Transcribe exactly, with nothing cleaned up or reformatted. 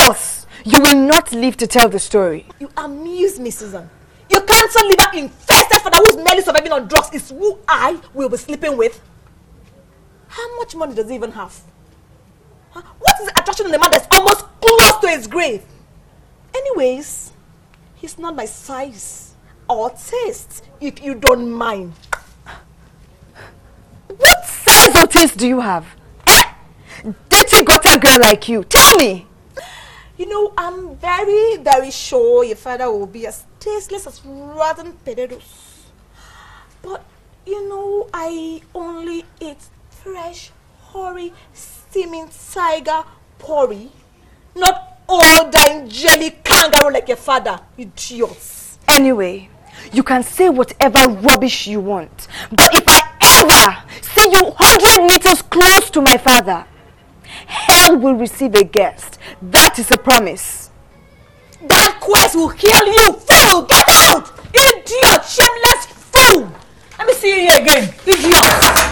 course, you will not live to tell the story. You amuse me, Susan. Your cancer liver infested father who's merely surviving on drugs is who I will be sleeping with. How much money does he even have? Huh? What is the attraction in a man that's almost close to his grave? Anyways, he's not my size or taste, if you don't mind. What size or taste do you have? Dirty gutter girl like you. Tell me. You know, I'm very, very sure your father will be as tasteless as rotten potatoes. But, you know, I only eat fresh, hoary, steaming tiger porridge. Not all that jelly kangaroo like your father, idiots. Anyway, you can say whatever rubbish you want. But if I ever see you one hundred meters close to my father, hell will receive a guest. That is a promise. That quest will kill you, fool! Get out! Idiot! Shameless fool! Let me see you here again, idiot!